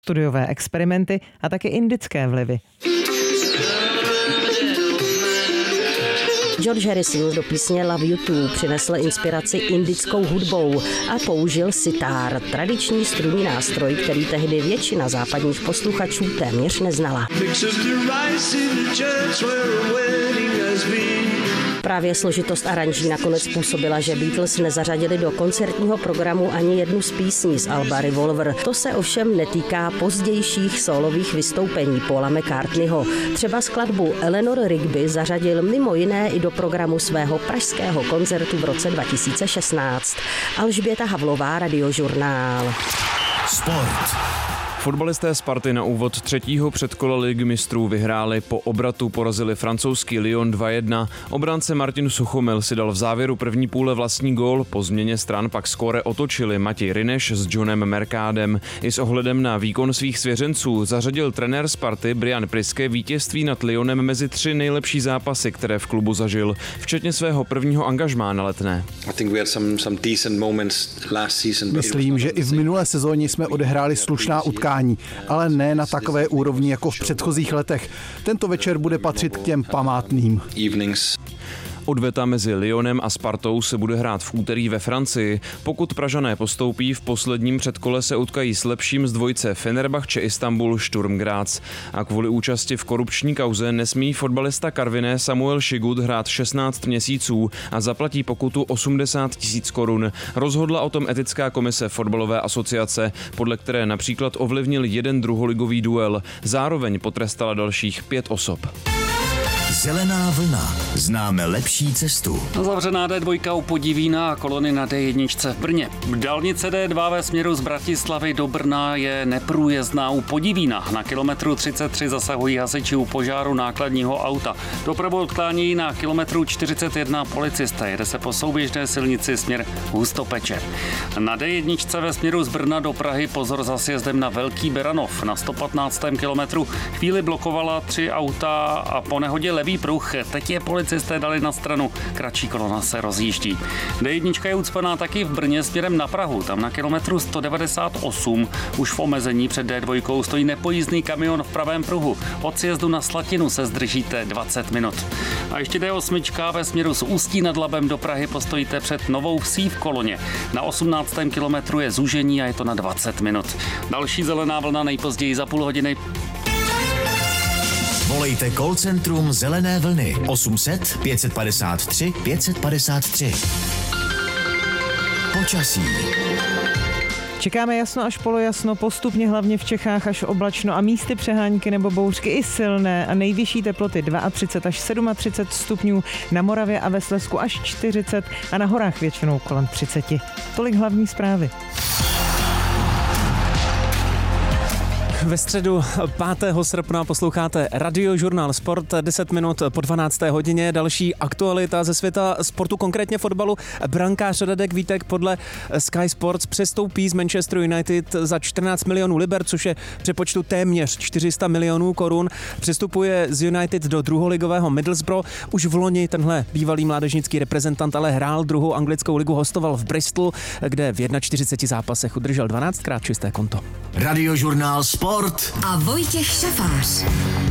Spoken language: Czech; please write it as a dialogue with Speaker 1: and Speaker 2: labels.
Speaker 1: studiové experimenty a také indické vlivy.
Speaker 2: George Harrison do písně Love You Too přinesl inspiraci indickou hudbou a použil sitár, tradiční strunný nástroj, který tehdy většina západních posluchačů téměř neznala. Právě složitost aranží nakonec způsobila, že Beatles nezařadili do koncertního programu ani jednu z písní z alba Revolver. To se ovšem netýká pozdějších sólových vystoupení Paula McCartneyho. Třeba skladbu Eleanor Rigby zařadil mimo jiné i do programu svého pražského koncertu v roce 2016. Alžběta Havlová, Radiožurnál.
Speaker 3: Sport. Fotbalisté Sparty na úvod třetího předkola Ligy mistrů vyhráli, po obratu porazili francouzský Lyon 2-1. Obránce Martin Suchomil si dal v závěru první půle vlastní gól, po změně stran pak skóre otočili Matěj Rineš s Johnem Mercádem. I s ohledem na výkon svých svěřenců zařadil trenér Sparty Brian Priske vítězství nad Lyonem mezi 3 nejlepší zápasy, které v klubu zažil, včetně svého prvního angažmá na Letné.
Speaker 4: Myslím, že i v minulé sezóně jsme odehráli slušná utkání, ale ne na takové úrovni jako v předchozích letech. Tento večer bude patřit k těm památným.
Speaker 3: Odveta mezi Lyonem a Spartou se bude hrát v úterý ve Francii. Pokud Pražané postoupí, v posledním předkole se utkají s lepším z dvojice Fenerbahce Istanbul Sturm Graz. A kvůli účasti v korupční kauze nesmí fotbalista Karviné Samuel Šigut hrát 16 měsíců a zaplatí pokutu 80 000 korun. Rozhodla o tom etická komise fotbalové asociace, podle které například ovlivnil jeden druholigový duel. Zároveň potrestala dalších 5 osob.
Speaker 5: Zelená vlna. Známe lepší cestu.
Speaker 6: Zavřená D2 u Podivína a kolony na D1 v Brně. Dálnice D2 ve směru z Bratislavy do Brna je neprůjezdná u Podivína. Na kilometru 33 zasahují hasiči u požáru nákladního auta. Dopravu odklánějí na kilometru 41 policisté. Jede se po souběžné silnici směr Hustopeče. Na D1 ve směru z Brna do Prahy pozor za sjezdem na Velký Beranov. Na 115. kilometru chvíli blokovala 3 auta a po nehodě levý pruh. Teď je policisté dali na stranu, kratší kolona se rozjíždí. D1 je ucpaná taky v Brně směrem na Prahu. Tam na kilometru 198 už v omezení před D2 stojí nepojízdný kamion v pravém pruhu. Od sjezdu na Slatinu se zdržíte 20 minut. A ještě D8 ve směru z Ústí nad Labem do Prahy postojíte před Novou Vsí v Koloně. Na 18. kilometru je zúžení a je to na 20 minut. Další zelená vlna nejpozději za půl hodiny.
Speaker 5: Volejte call centrum Zelené vlny 800 553 553. Počasí.
Speaker 1: Čekáme jasno až polojasno, postupně hlavně v Čechách až oblačno a místy přehánky nebo bouřky i silné a nejvyšší teploty 32 až 37 stupňů, na Moravě a ve Slezsku až 40 a na horách většinou kolem 30. Tolik hlavní zprávy.
Speaker 7: Ve středu 5. srpna posloucháte Radiožurnál Sport, 10 minut po 12. hodině. Další aktualita ze světa sportu, konkrétně fotbalu. Brankář Radek Vítek podle Sky Sports přestoupí z Manchester United za 14 milionů liber, což je přepočtu téměř 400 milionů korun. Přestupuje z United do druholigového Middlesbrough. Už v loni tenhle bývalý mládežnický reprezentant ale hrál druhou anglickou ligu, hostoval v Bristolu, kde v 41 zápasech udržel 12krát čisté konto.
Speaker 5: Radiožurnál Sport
Speaker 8: a Vojtěch Šafář.